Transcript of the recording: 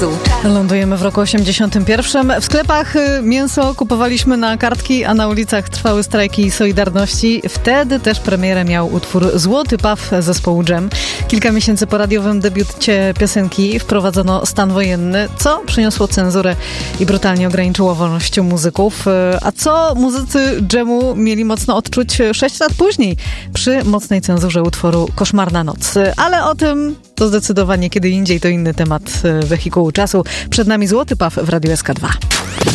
Lądujemy w roku 81. W sklepach mięso kupowaliśmy na kartki, a na ulicach trwały strajki Solidarności. Wtedy też premierę miał utwór Złoty Paw zespołu Dżem. Kilka miesięcy po radiowym debiucie piosenki wprowadzono stan wojenny, co przyniosło cenzurę i brutalnie ograniczyło wolność muzyków. A co muzycy Dżemu mieli mocno odczuć 6 lat później przy mocnej cenzurze utworu Koszmarna noc. Ale o tym to zdecydowanie kiedy indziej, to inny temat wehikułu czasu. Przed nami Złoty Paw w Radiu SK2.